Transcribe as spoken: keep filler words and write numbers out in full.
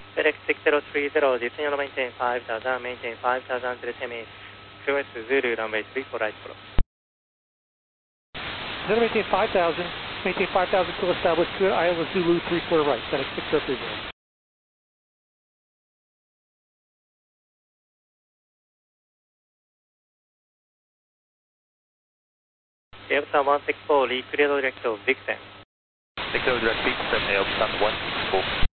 FedEx six zero three zero, descend on maintain five thousand, maintain five thousand to the ten minutes. Q S Zulu, runway three four right follow. Zero maintain five thousand, maintain five thousand, clear established, clear Iowa Zulu three four right, FedEx six zero three zero. Delta one six four, reclear direct of Vixen. Reclear direct Vixen, Delta one six four.